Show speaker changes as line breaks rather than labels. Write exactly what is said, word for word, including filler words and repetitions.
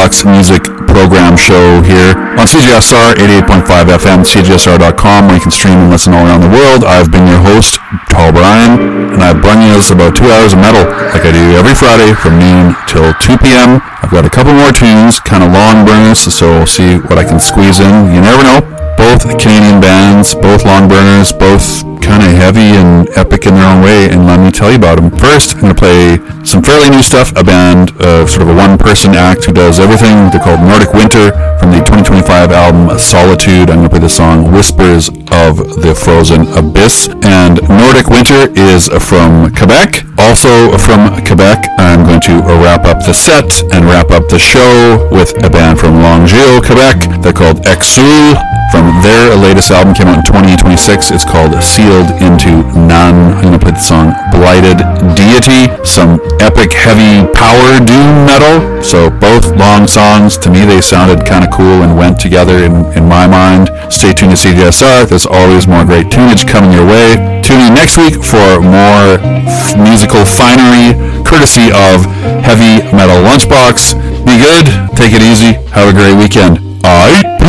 Lunchbox music program show here on C J S R eighty-eight point five F M, C J S R dot com, where you can stream and listen all around the world. I've been your host, Tall Brian, and I've brought you about two hours of metal, like I do every Friday from noon till two p.m. I've got a couple more tunes, kind of long burners, so we'll see what I can squeeze in. You never know. Both Canadian bands, both long burners, both kind of heavy and epic in their own way, and let me tell you about them. First, I'm going to play some fairly new stuff, a band, uh, sort of a one-person act who does everything. They're called Nordic Winter from the twenty twenty-five album Solitude. I'm going to play the song Whispers of the Frozen Abyss. And Nordic Winter is from Quebec. Also from Quebec, I'm going to wrap up the set and wrap up the show with a band from Longueuil, Quebec. They're called Exul. From their latest album, came out in twenty twenty-six. It's called Sealed into None. I'm going to play the song Blighted Deity, some epic heavy power doom metal. So both long songs, to me they sounded kind of cool and went together in, in my mind. Stay tuned to C J S R. There's always more great tunage coming your way. Tune in next week for more f- musical finery, courtesy of Heavy Metal Lunchbox. Be good, take it easy, have a great weekend. Alright, peace.